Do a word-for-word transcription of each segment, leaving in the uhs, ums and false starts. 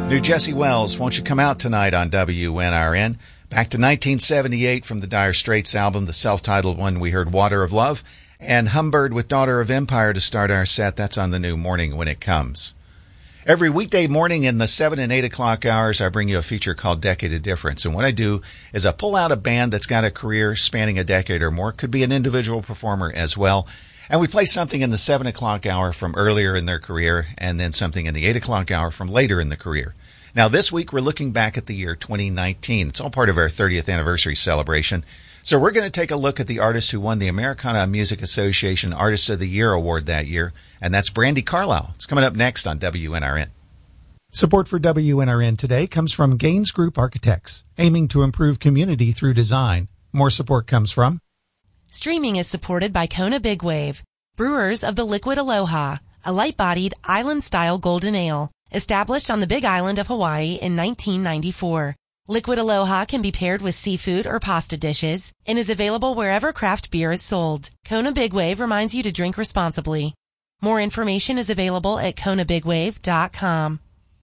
New Jesse Wells, Won't You Come Out Tonight on W N R N. Back to nineteen seventy-eight from the Dire Straits album, the self-titled one, we heard Water of Love, and Humbird with Daughter of Empire to start our set. That's on the new Morning When It Comes. Every weekday morning in the seven and eight o'clock hours, I bring you a feature called Decade of Difference. And what I do is I pull out a band that's got a career spanning a decade or more. Could be an individual performer as well. And we play something in the seven o'clock hour from earlier in their career, and then something in the eight o'clock hour from later in the career. Now, this week, we're looking back at the year twenty nineteen. It's all part of our thirtieth anniversary celebration. So we're going to take a look at the artist who won the Americana Music Association Artist of the Year award that year, and that's Brandi Carlile. It's coming up next on W N R N. Support for W N R N today comes from Gaines Group Architects, aiming to improve community through design. More support comes from Streaming is supported by Kona Big Wave, brewers of the Liquid Aloha, a light-bodied, island-style golden ale, established on the Big Island of Hawaii in nineteen ninety-four. Liquid Aloha can be paired with seafood or pasta dishes and is available wherever craft beer is sold. Kona Big Wave reminds you to drink responsibly. More information is available at kona big wave dot com.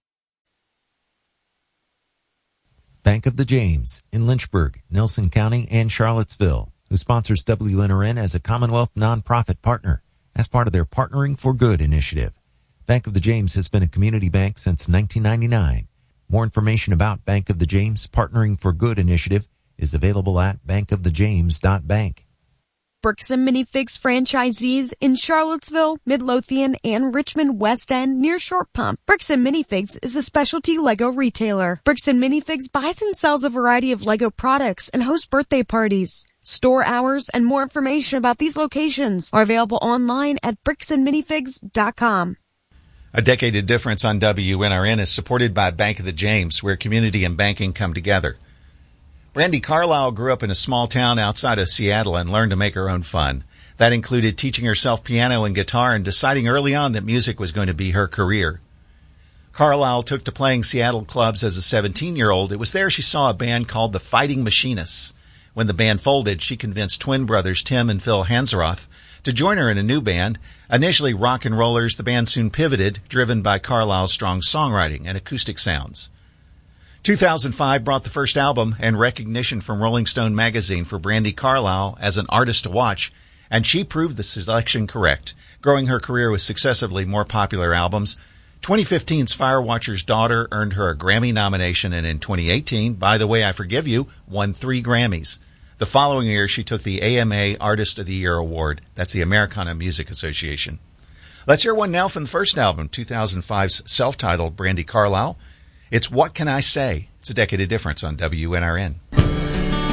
Bank of the James in Lynchburg, Nelson County, and Charlottesville, who sponsors W N R N as a Commonwealth nonprofit partner as part of their Partnering for Good initiative. Bank of the James has been a community bank since nineteen ninety-nine. More information about Bank of the James Partnering for Good initiative is available at bank of the james dot bank. Bricks and Minifigs franchisees in Charlottesville, Midlothian, and Richmond West End near Short Pump. Bricks and Minifigs is a specialty Lego retailer. Bricks and Minifigs buys and sells a variety of Lego products and hosts birthday parties. Store hours and more information about these locations are available online at bricks and minifigs dot com. A Decade of Difference on W N R N is supported by Bank of the James, where community and banking come together. Brandi Carlile grew up in a small town outside of Seattle and learned to make her own fun. That included teaching herself piano and guitar and deciding early on that music was going to be her career. Carlile took to playing Seattle clubs as a seventeen-year-old. It was there she saw a band called the Fighting Machinists. When the band folded, she convinced twin brothers Tim and Phil Hansroth to join her in a new band. Initially rock and rollers, the band soon pivoted, driven by Carlile's strong songwriting and acoustic sounds. two thousand five brought the first album and recognition from Rolling Stone magazine for Brandi Carlile as an artist to watch, and she proved the selection correct, growing her career with successively more popular albums. twenty fifteen's Firewatcher's Daughter earned her a Grammy nomination, and in twenty eighteen, By the Way I Forgive You, won three Grammys. The following year, she took the A M A Artist of the Year award. That's the Americana Music Association. Let's hear one now from the first album, two thousand five's self-titled Brandi Carlile. It's What Can I Say? It's a Decade of Difference on W N R N.